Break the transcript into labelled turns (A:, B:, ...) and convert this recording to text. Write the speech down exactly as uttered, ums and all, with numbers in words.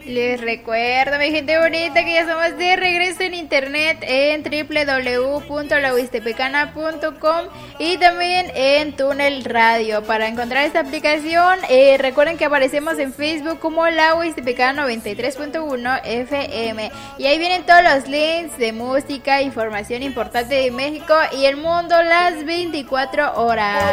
A: Les recuerdo, mi gente bonita, que ya somos de regreso en internet en doble u doble u doble u punto la huistepecana punto com y también en Túnel Radio. Para encontrar esta aplicación, eh, recuerden que aparecemos en Facebook como La Huistepecana noventa y tres punto uno F M. Y ahí vienen todos los links de música, información importante de México y el mundo las veinticuatro horas.